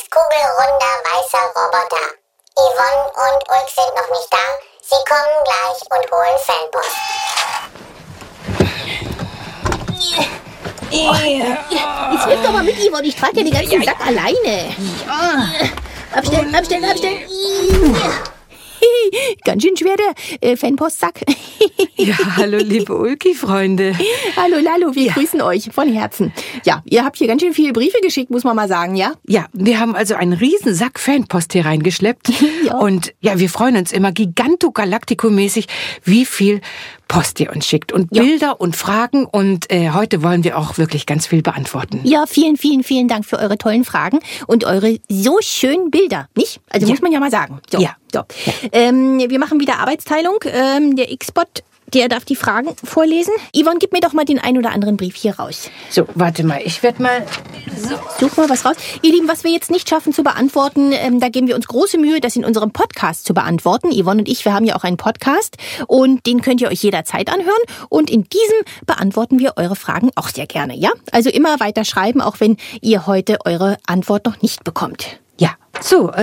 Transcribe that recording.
kugelrunder weißer Roboter. Yvonne und Ulk sind noch nicht da. Sie kommen gleich und holen Fanpost. Jetzt hilf doch mal mit, Yvonne. Ich trage ja den ganzen Sack alleine. Abstellen. Ganz schön schwer, der Fanpostsack. Ja, hallo, liebe Ulki-Freunde. Hallo, Lalo, wir grüßen euch von Herzen. Ja, ihr habt hier ganz schön viele Briefe geschickt, muss man mal sagen, ja? Ja, wir haben also einen riesen Sack Fanpost hier reingeschleppt. Ja. Und ja, wir freuen uns immer gigantogalactico-mäßig, wie viel Post ihr uns schickt. Und Bilder und Fragen. Und heute wollen wir auch wirklich ganz viel beantworten. Ja, vielen Dank für eure tollen Fragen und eure so schönen Bilder, nicht? Also muss man ja mal sagen. So, Ja. So. Wir machen wieder Arbeitsteilung. Der X-Bot, der darf die Fragen vorlesen. Yvonne, gib mir doch mal den ein oder anderen Brief hier raus. So, warte mal, ich werde mal... Such mal was raus. Ihr Lieben, was wir jetzt nicht schaffen zu beantworten, da geben wir uns große Mühe, das in unserem Podcast zu beantworten. Yvonne und ich, wir haben ja auch einen Podcast und den könnt ihr euch jederzeit anhören. Und in diesem beantworten wir eure Fragen auch sehr gerne, ja? Also immer weiter schreiben, auch wenn ihr heute eure Antwort noch nicht bekommt. Ja, so,